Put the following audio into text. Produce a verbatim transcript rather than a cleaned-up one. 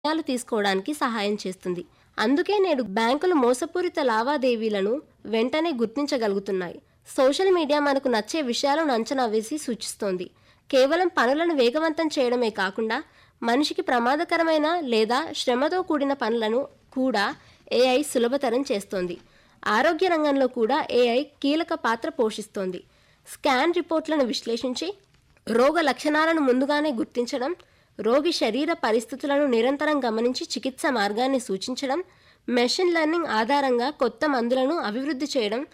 నిర్ణయాలు తీసుకోవడానికి సహాయం చేస్తుంది. అందుకే నేడు బ్యాంకులు మోసపూరిత లావాదేవీలను వెంటనే గుర్తించగలుగుతున్నాయి. సోషల్ మీడియా మనకు నచ్చే విషయాలను అంచనా వేసి సూచిస్తోంది. కేవలం పనులను వేగవంతం చేయడమే కాకుండా మనిషికి ప్రమాదకరమైన లేదా శ్రమతో కూడిన పనులను కూడా ఏఐ సులభతరం చేస్తోంది. ఆరోగ్య రంగంలో కూడా ఏఐ కీలక పాత్ర పోషిస్తోంది. స్కాన్ రిపోర్ట్లను విశ్లేషించి రోగ లక్షణాలను ముందుగానే గుర్తించడం, రోగి శరీర పరిస్థితులను నిరంతరం గమనించి చికిత్స మార్గాన్ని సూచించడం, మెషిన్ లెర్నింగ్ ఆధారంగా కొత్త మందులను అభివృద్ధి చేయడం